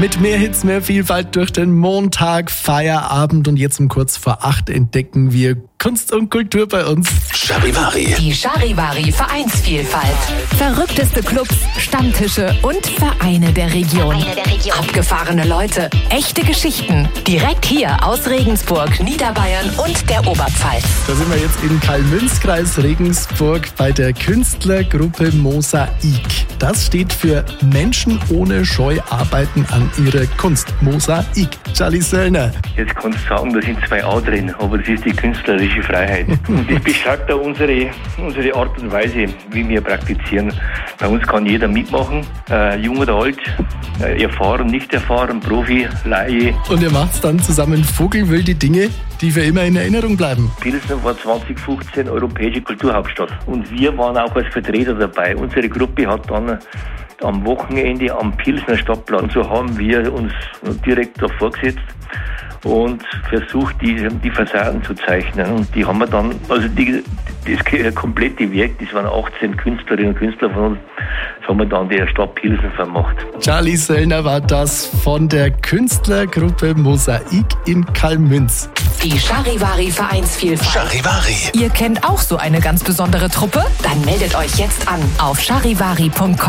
Mit mehr Hits, mehr Vielfalt durch den Montag, Feierabend und jetzt um kurz vor 8 entdecken wir Kunst und Kultur bei uns. Charivari. Die Charivari Vereinsvielfalt. Verrückteste Clubs, Stammtische und Vereine der Region. Abgefahrene Leute, echte Geschichten. Direkt hier aus Regensburg, Niederbayern und der Oberpfalz. Da sind wir jetzt im Karl-Münz-Kreis Regensburg bei der Künstlergruppe Mosaik. Das steht für Menschen ohne Scheu arbeiten an ihrer Kunst. Mosaik. Charlie Söllner. Jetzt kannst du sagen, da sind 2 A drin, aber das ist die künstlerische Freiheit. Und das beschreibt auch unsere Art und Weise, wie wir praktizieren. Bei uns kann jeder mitmachen, jung oder alt, erfahren, nicht erfahren, Profi, Laie. Und ihr macht dann zusammen vogelwilde Dinge, die für immer in Erinnerung bleiben. Pilsen war 2015 europäische Kulturhauptstadt. Und wir waren auch als Vertreter dabei. Unsere Gruppe hat dann am Wochenende am Pilsner Stadtplan, so haben wir uns direkt davor gesetzt und versucht, die Fassaden zu zeichnen. Und die haben wir dann, also das komplette Werk, das waren 18 Künstlerinnen und Künstler von uns, das haben wir dann der Stadt Pilsen vermacht. Charlie Söllner war das von der Künstlergruppe Mosaik in Karl-Münz. Die Charivari Vereinsvielfalt. Charivari. Ihr kennt auch so eine ganz besondere Truppe? Dann meldet euch jetzt an auf charivari.com.